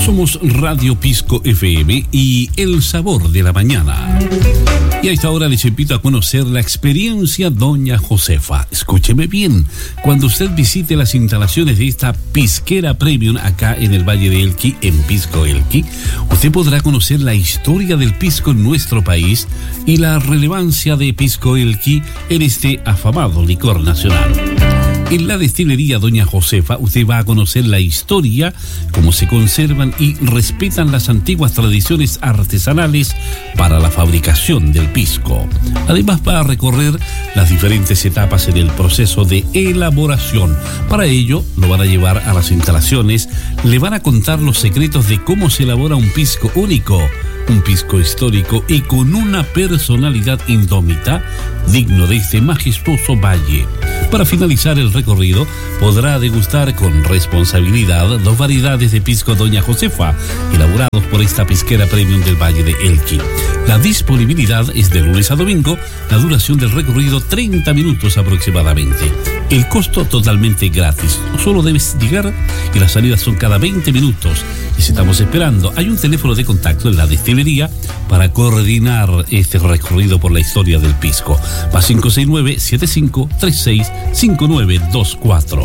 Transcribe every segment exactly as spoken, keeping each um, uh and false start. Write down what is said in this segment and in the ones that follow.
Somos Radio Pisco F M y El Sabor de la Mañana. Y a esta hora les invito a conocer la experiencia Doña Josefa. Escúcheme bien, cuando usted visite las instalaciones de esta pisquera premium acá en el Valle de Elqui, en Pisco Elqui, usted podrá conocer la historia del pisco en nuestro país y la relevancia de Pisco Elqui en este afamado licor nacional. En la destilería Doña Josefa usted va a conocer la historia, cómo se conservan y respetan las antiguas tradiciones artesanales para la fabricación del pisco. Además va a recorrer las diferentes etapas en el proceso de elaboración. Para ello lo van a llevar a las instalaciones, le van a contar los secretos de cómo se elabora un pisco único, un pisco histórico y con una personalidad indómita, digno de este majestuoso valle. Para finalizar el recorrido, podrá degustar con responsabilidad dos variedades de pisco Doña Josefa, elaborados por esta pisquera premium del Valle de Elqui. La disponibilidad es de lunes a domingo, la duración del recorrido treinta minutos aproximadamente. El costo totalmente gratis, solo debes llegar y las salidas son cada veinte minutos. Y si estamos esperando, hay un teléfono de contacto en la destilería para coordinar este recorrido por la historia del pisco. Más cinco seis nueve, siete cinco tres seis, cinco nueve dos cuatro.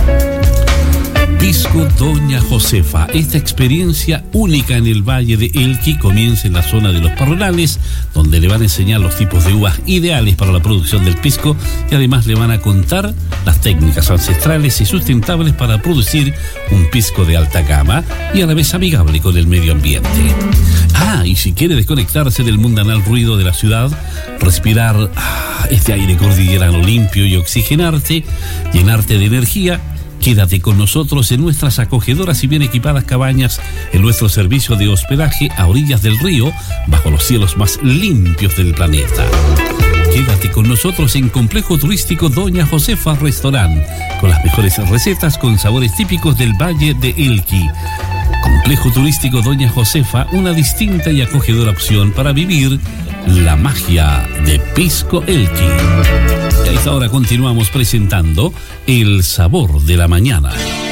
Pisco Doña Josefa. Esta experiencia única en el Valle de Elqui comienza en la zona de los Parralales, donde le van a enseñar los tipos de uvas ideales para la producción del pisco y además le van a contar las técnicas ancestrales y sustentables para producir un pisco de alta gama y a la vez amigable con el medio ambiente. Ah, y si quiere desconectarse del mundanal ruido de la ciudad, respirar ah, este aire cordillerano limpio y oxigenarte, llenarte de energía, quédate con nosotros en nuestras acogedoras y bien equipadas cabañas, en nuestro servicio de hospedaje a orillas del río, bajo los cielos más limpios del planeta. Quédate con nosotros en Complejo Turístico Doña Josefa Restaurant, con las mejores recetas con sabores típicos del Valle de Elqui. Complejo Turístico Doña Josefa, una distinta y acogedora opción para vivir la magia de Pisco Elqui. Y a esta hora continuamos presentando El Sabor de la Mañana.